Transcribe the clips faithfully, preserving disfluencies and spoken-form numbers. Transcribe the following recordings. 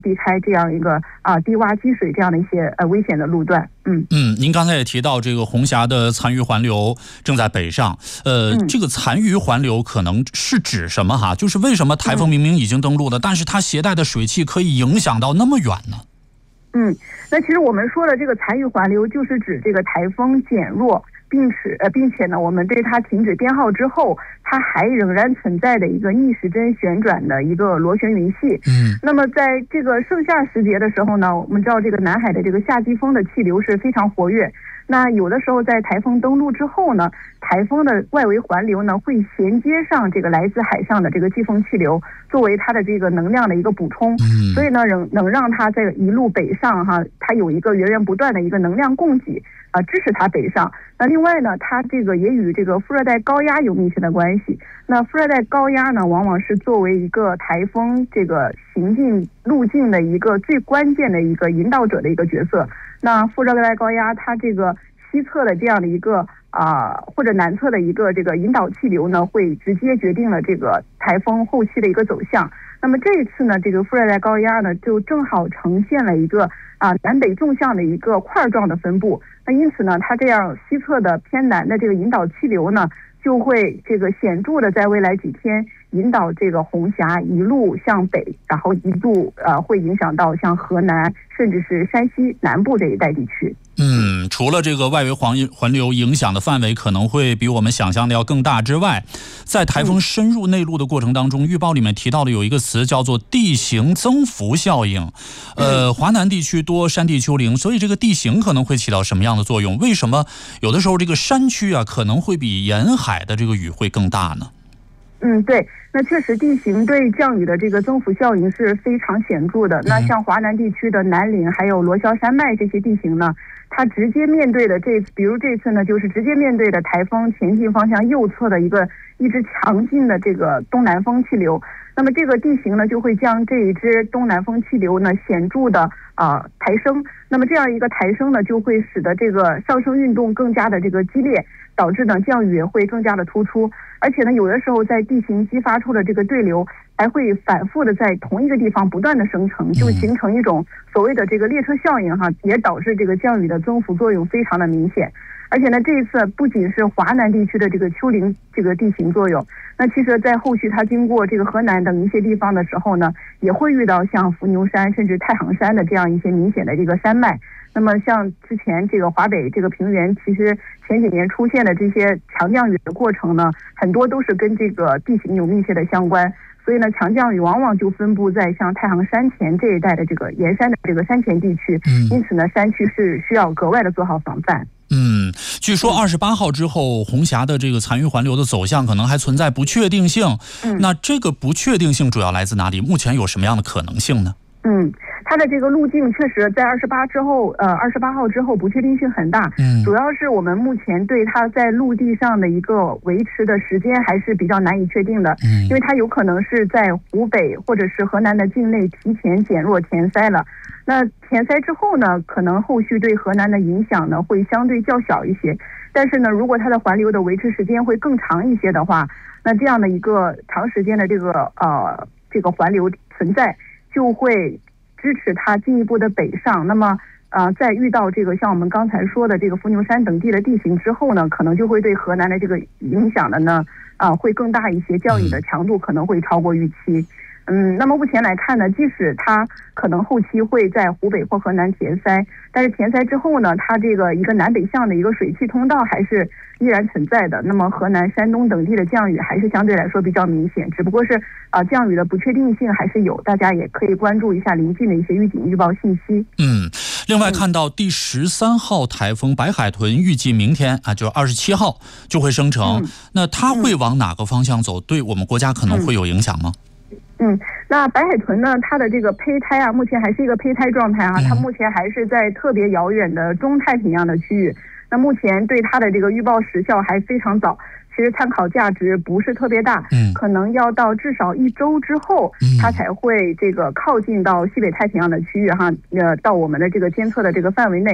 避开这样一个啊、呃、低洼积水这样的一些呃危险的路段。嗯嗯，您刚才也提到这个红霞的残余环流正在北上，呃、嗯，这个残余环流可能是指什么哈？就是为什么台风明明已经登陆了，嗯、但是它携带的水汽可以影响到那么远呢？ 嗯，那其实我们说的这个残余环流，就是指这个台风减弱，并且呃，并且呢，我们对它停止编号之后，它还仍然存在的一个逆时针旋转的一个螺旋云系。 嗯， 那么在这个盛夏时节的时候呢，我们知道这个南海的这个夏季风的气流是非常活跃。那有的时候在台风登陆之后呢，台风的外围环流呢会衔接上这个来自海上的这个季风气流，作为它的这个能量的一个补充。 嗯， 所以呢，能能让它在一路北上哈，它有一个源源不断的一个能量供给啊、呃，支持它北上。那另外呢，它这个也与这个副热带高压有密切的关系。那副热带高压呢，往往是作为一个台风这个行进路径的一个最关键的一个引导者的一个角色。那副热带高压它这个西侧的这样的一个啊、呃、或者南侧的一个这个引导气流呢，会直接决定了这个台风后期的一个走向。那么这一次呢，这个副热带高压呢，就正好呈现了一个啊、呃、南北纵向的一个块状的分布。那因此呢，它这样西侧的偏南的这个引导气流呢，就会这个显著的在未来几天引导这个红霞一路向北，然后一路呃会影响到像河南甚至是山西南部这一带地区。 嗯，除了这个外围环环流影响的范围可能会比我们想象的要更大之外，在台风深入内陆的过程当中，预报里面提到的有一个词叫做地形增幅效应。呃，华南地区多山地丘陵，所以这个地形可能会起到什么样的作用？为什么有的时候这个山区啊可能会比沿海的这个雨会更大呢？ 嗯，对，那确实地形对降雨的这个增幅效应是非常显著的。那像华南地区的南岭还有罗霄山脉这些地形呢，它直接面对的这次，比如这次呢，就是直接面对的台风前进方向右侧的一个一支强劲的这个东南风气流。那么这个地形呢，就会将这一支东南风气流呢显著的啊、呃、抬升。那么这样一个抬升呢，就会使得这个上升运动更加的这个激烈，导致呢降雨也会更加的突出。而且呢，有的时候在地形激发出的这个对流，还会反复的在同一个地方不断的生成，就形成一种所谓的这个列车效应哈，也导致这个降雨的增幅作用非常的明显。而且呢，这一次不仅是华南地区的这个丘陵这个地形作用，那其实在后续它经过这个河南等一些地方的时候呢，也会遇到像伏牛山甚至太行山的这样一些明显的这个山脉。那么像之前这个华北这个平原，其实前几年出现的这些强降雨的过程呢，很多都是跟这个地形有密切的相关。所以呢，强降雨往往就分布在像太行山前这一带的这个沿山的这个山前地区。嗯，因此呢，山区是需要格外的做好防范。 嗯，据说二十八号之后，红霞的这个残余环流的走向可能还存在不确定性。嗯，那这个不确定性主要来自哪里？目前有什么样的可能性呢？ 嗯，它的这个路径确实在二十八之后，呃，二十八号之后不确定性很大。嗯，主要是我们目前对它在陆地上的一个维持的时间还是比较难以确定的。嗯，因为它有可能是在湖北或者是河南的境内提前减弱填塞了。那填塞之后呢，可能后续对河南的影响呢会相对较小一些。但是呢，如果它的环流的维持时间会更长一些的话，那这样的一个长时间的这个呃这个环流存在，就会支持它进一步的北上。那么呃在遇到这个像我们刚才说的这个伏牛山等地的地形之后呢，可能就会对河南的这个影响的呢啊、呃、会更大一些，降雨的强度可能会超过预期。嗯，那么目前来看呢，即使它可能后期会在湖北或河南填塞，但是填塞之后呢，它这个一个南北向的一个水汽通道还是依然存在的。那么河南、山东等地的降雨还是相对来说比较明显，只不过是啊、呃、降雨的不确定性还是有，大家也可以关注一下临近的一些预警预报信息。 嗯，另外看到第十三号台风白海豚预计明天啊，就二十七号就会生成、嗯，那它会往哪个方向走？对我们国家可能会有影响吗？ 嗯，那白海豚呢，它的这个胚胎啊，目前还是一个胚胎状态啊，它目前还是在特别遥远的中太平洋的区域。那目前对它的这个预报时效还非常早，其实参考价值不是特别大，嗯，可能要到至少一周之后，它才会这个靠近到西北太平洋的区域哈，呃，到我们的这个监测的这个范围内。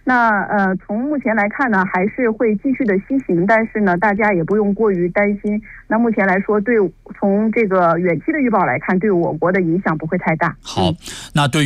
那呃，从目前来看呢，还是会继续的西行，但是呢，大家也不用过于担心。那目前来说，对从这个远期的预报来看，对我国的影响不会太大。 好，那对于